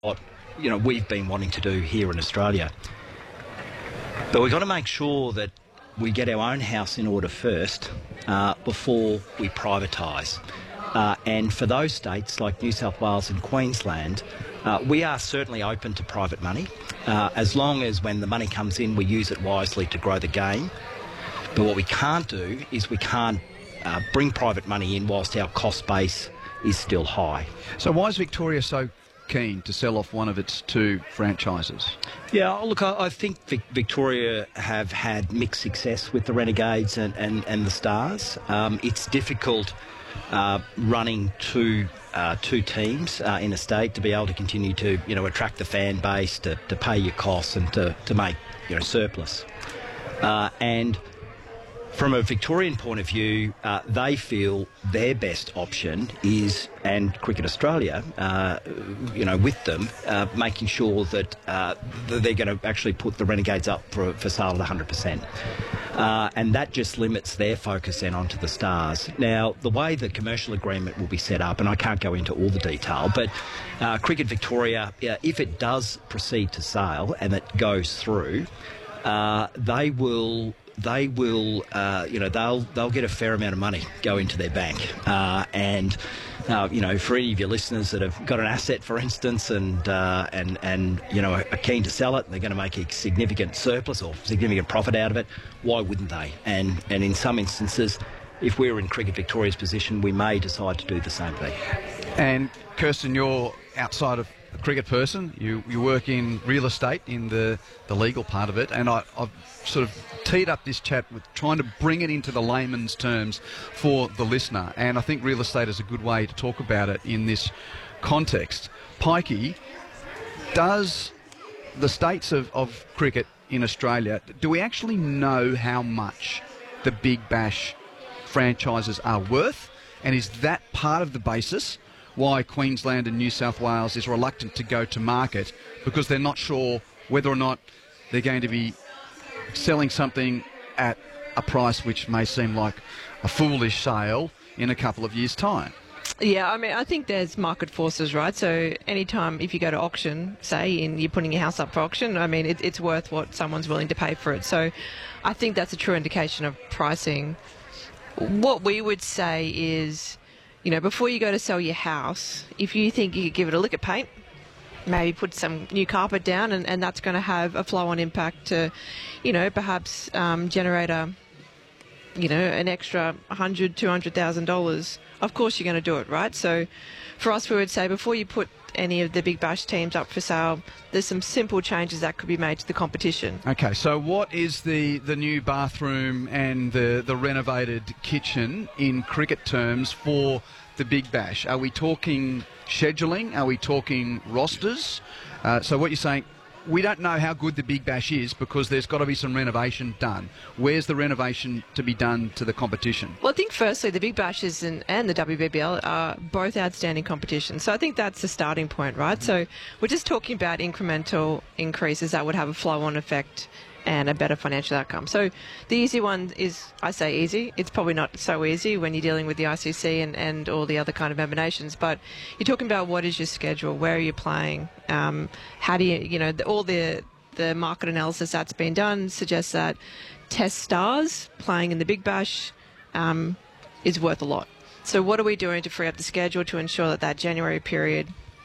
what we've been wanting to do here in Australia. But we've got to make sure that we get our own house in order first before we privatise. And for those states like New South Wales and Queensland, we are certainly open to private money, as long as when the money comes in, we use it wisely to grow the game. But what we can't do is we can't bring private money in whilst our cost base is still high. So why is Victoria so keen to sell off one of its two franchises? Yeah, look, I think Victoria have had mixed success with the Renegades and the Stars. It's difficult running two teams in a state to be able to continue to attract the fan base, to pay your costs and to make surplus. And from a Victorian point of view, they feel their best option is, and Cricket Australia, with them, making sure that they're going to actually put the Renegades up for sale at 100%. And that just limits their focus then onto the Stars. Now, the way the commercial agreement will be set up, and I can't go into all the detail, but Cricket Victoria, if it does proceed to sale and it goes through, they'll get a fair amount of money go into their bank. And for any of your listeners that have got an asset, for instance, and are keen to sell it, and they're going to make a significant surplus or significant profit out of it, why wouldn't they? And in some instances, if we were in Cricket Victoria's position, we may decide to do the same thing. And Kirsten, you're outside of a cricket person. You work in real estate, in the legal part of it, and I've sort of teed up this chat with trying to bring it into the layman's terms for the listener, and I think real estate is a good way to talk about it in this context. Pikey, does the states of cricket in Australia, do we actually know how much the Big Bash franchises are worth, and is that part of the basis why Queensland and New South Wales is reluctant to go to market, because they're not sure whether or not they're going to be selling something at a price which may seem like a foolish sale in a couple of years' time? Yeah, I mean, I think there's market forces, right? So anytime if you go to auction, say, and you're putting your house up for auction, I mean, it's worth what someone's willing to pay for it. So I think that's a true indication of pricing. What we would say is, before you go to sell your house, if you think you could give it a lick of paint, maybe put some new carpet down, and that's going to have a flow-on impact to, perhaps generate an extra $100,000, $200,000. Of course you're going to do it, right? So for us, we would say before you put any of the Big Bash teams up for sale, there's some simple changes that could be made to the competition. Okay, so what is the new bathroom and the renovated kitchen in cricket terms for the Big Bash? Are we talking scheduling? Are we talking rosters? So what you're saying, we don't know how good the Big Bash is because there's got to be some renovation done. Where's the renovation to be done to the competition? Well, I think firstly the Big Bashes and the WBBL are both outstanding competitions. So I think that's the starting point, right? Mm-hmm. So we're just talking about incremental increases that would have a flow-on effect and a better financial outcome. So the easy one is, I say easy, it's probably not so easy when you're dealing with the ICC and all the other kind of emanations, but you're talking about what is your schedule, where are you playing, how do you, all the market analysis that's been done suggests that Test stars playing in the Big Bash is worth a lot. So what are we doing to free up the schedule to ensure that January period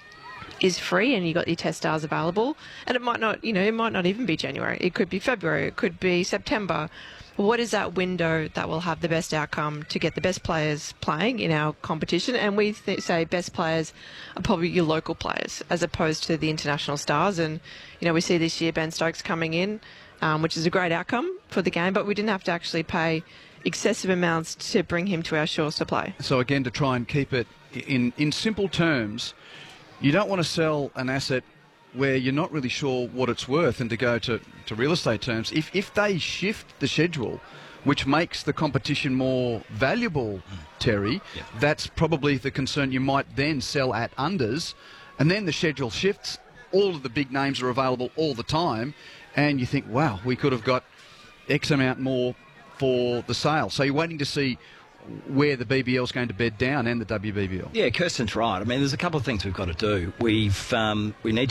is free and you got your Test stars available? And it might not even be January. It could be February. It could be September. What is that window that will have the best outcome to get the best players playing in our competition? And we say best players are probably your local players as opposed to the international stars. And, we see this year Ben Stokes coming in, which is a great outcome for the game, but we didn't have to actually pay excessive amounts to bring him to our shores to play. So again, to try and keep it in simple terms, you don't want to sell an asset where you're not really sure what it's worth, and to go to real estate terms, if they shift the schedule, which makes the competition more valuable, Terry, that's probably the concern. You might then sell at unders, and then the schedule shifts, all of the big names are available all the time, and you think, wow, we could have got X amount more for the sale. So you're waiting to see where the BBL is going to bed down and the WBBL. Yeah, Kirsten's right. I mean, there's a couple of things we've got to do. We need